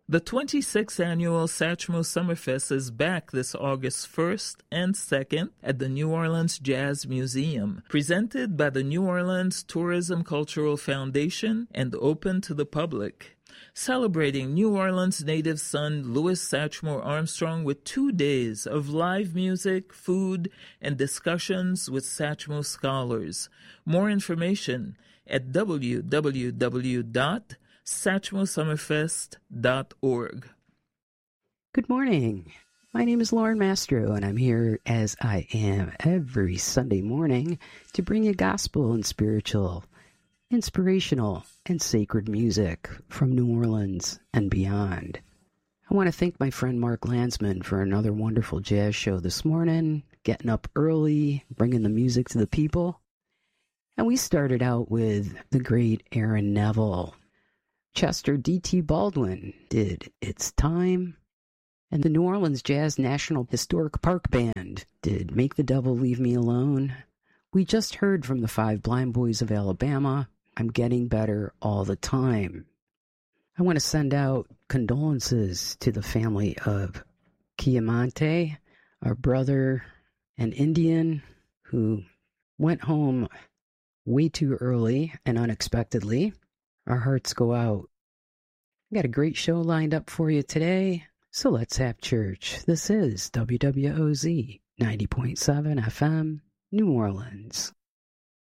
The 26th annual Satchmo Summerfest is back this August 1st and 2nd at the New Orleans Jazz Museum, presented by the New Orleans Tourism Cultural Foundation and open to the public. Celebrating New Orleans native son Louis Satchmo Armstrong with 2 days of live music, food, and discussions with Satchmo scholars. More information at www.satchmosummerfest.org. Good morning. My name is Lauren Mastro, and I'm here, as I am every Sunday morning, to bring you gospel and spiritual, inspirational, and sacred music from New Orleans and beyond. I want to thank my friend Mark Landsman for another wonderful jazz show this morning, getting up early, bringing the music to the people. And we started out with the great Aaron Neville. Chester D.T. Baldwin did It's Time. And the New Orleans Jazz National Historic Park Band did Make the Devil Leave Me Alone. We just heard from the Five Blind Boys of Alabama, I'm Getting Better All the Time. I want to send out condolences to the family of Chiamonte, our brother, an Indian who went home way too early and unexpectedly. Our hearts go out. I got a great show lined up for you today, so let's have church. This is WWOZ 90.7 FM, New Orleans.